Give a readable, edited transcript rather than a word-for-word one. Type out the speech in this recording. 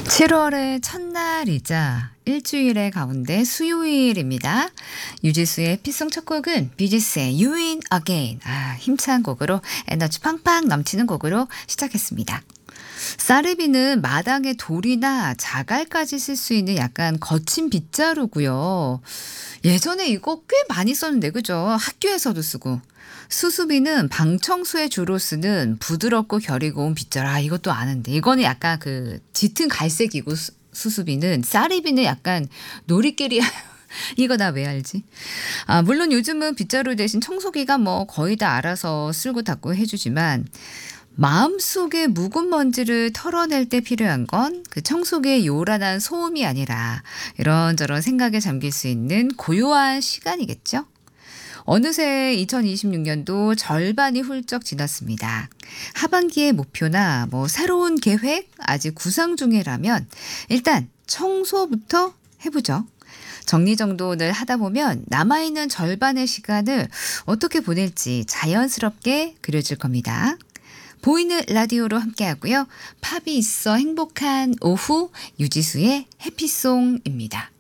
7월의 첫날이자 일주일의 가운데 수요일입니다. 유지수의 피송 첫 곡은 비지스의 You In Again. 힘찬 곡으로 에너지 팡팡 넘치는 곡으로 시작했습니다. 사르비는 마당에 돌이나 자갈까지 쓸 수 있는 약간 거친 빗자루고요. 예전에 이거 꽤 많이 썼는데 그죠? 학교에서도 쓰고. 수수비는 방 청소에 주로 쓰는 부드럽고 결이 고운 빗자루. 이것도 아는데. 이거는 약간 그 짙은 갈색이고 수수비는 쌀이비는 약간 놀이끼리 이거 나 왜 알지? 물론 요즘은 빗자루 대신 청소기가 뭐 거의 다 알아서 쓸고 닦고 해주지만 마음속의 묵은 먼지를 털어낼 때 필요한 건 그 청소기의 요란한 소음이 아니라 이런저런 생각에 잠길 수 있는 고요한 시간이겠죠? 어느새 2026년도 절반이 훌쩍 지났습니다. 하반기의 목표나 뭐 새로운 계획 아직 구상 중이라면 일단 청소부터 해보죠. 정리정돈을 하다 보면 남아있는 절반의 시간을 어떻게 보낼지 자연스럽게 그려질 겁니다. 보이는 라디오로 함께하고요. 팝이 있어 행복한 오후 유지수의 해피송입니다.